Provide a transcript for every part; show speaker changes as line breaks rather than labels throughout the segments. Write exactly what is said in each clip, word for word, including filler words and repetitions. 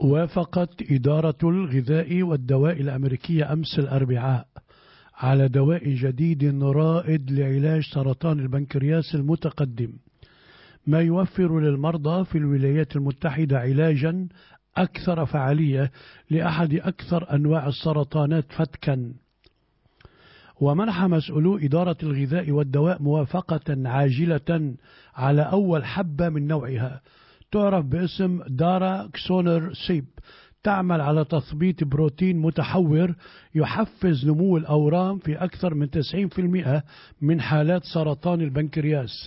وافقت إدارة الغذاء والدواء الأمريكية أمس الأربعاء على دواء جديد رائد لعلاج سرطان البنكرياس المتقدم، ما يوفر للمرضى في الولايات المتحدة علاجا أكثر فعالية لأحد أكثر أنواع السرطانات فتكا. ومنح مسؤولو إدارة الغذاء والدواء موافقة عاجلة على أول حبة من نوعها تعرف باسم دارا كسونر سيب، تعمل على تثبيط بروتين متحور يحفز نمو الأورام في أكثر من تسعين بالمئة من حالات سرطان البنكرياس.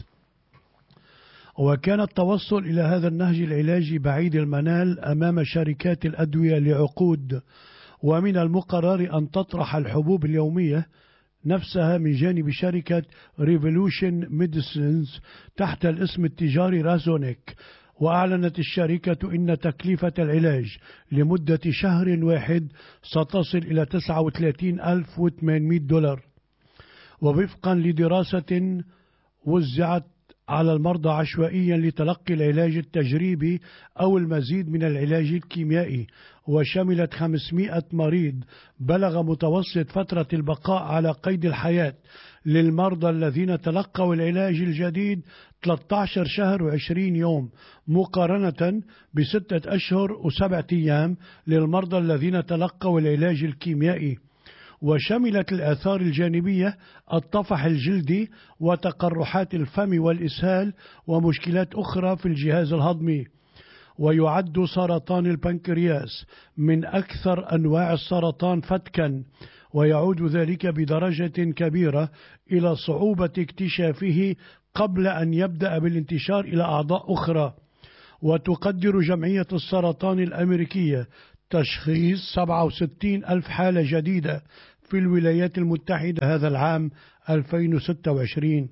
وكان التوصل إلى هذا النهج العلاجي بعيد المنال أمام شركات الأدوية لعقود، ومن المقرر أن تطرح الحبوب اليومية نفسها من جانب شركة ريفولوشن ميديسينز تحت الاسم التجاري رازونيك. وأعلنت الشركة إن تكلفة العلاج لمدة شهر واحد ستصل إلى تسعة وثلاثين ألف وثمانمئة دولار، ووفقا لدراسة وزعت على المرضى عشوائيا لتلقي العلاج التجريبي أو المزيد من العلاج الكيميائي، وشملت خمسمئة مريض. بلغ متوسط فترة البقاء على قيد الحياة للمرضى الذين تلقوا العلاج الجديد ثلاثة عشر شهر وعشرين يوم، مقارنة بستة أشهر وسبعة أيام للمرضى الذين تلقوا العلاج الكيميائي. وشملت الآثار الجانبية الطفح الجلدي وتقرحات الفم والإسهال ومشكلات أخرى في الجهاز الهضمي. ويعد سرطان البنكرياس من أكثر أنواع السرطان فتكا، ويعود ذلك بدرجة كبيرة إلى صعوبة اكتشافه قبل أن يبدأ بالانتشار إلى أعضاء أخرى. وتقدر جمعية السرطان الأمريكية تشخيص سبعة وستين ألف حالة جديدة في الولايات المتحدة هذا العام ألفين وستة وعشرين.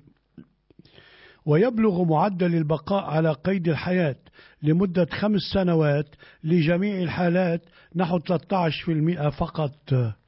ويبلغ معدل البقاء على قيد الحياة لمدة خمس سنوات لجميع الحالات نحو ثلاثة عشر بالمئة فقط.